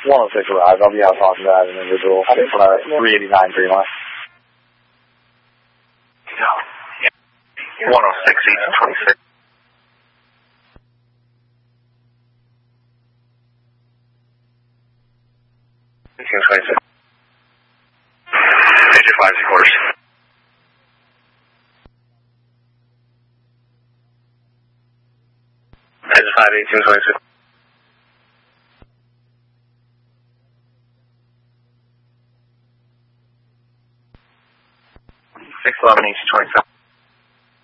106 arrived. I'll be out talking to that individual. I think 389 Green Line. 106, each 26. Major 5 3/4. Major 5 18 22. 611 each 27.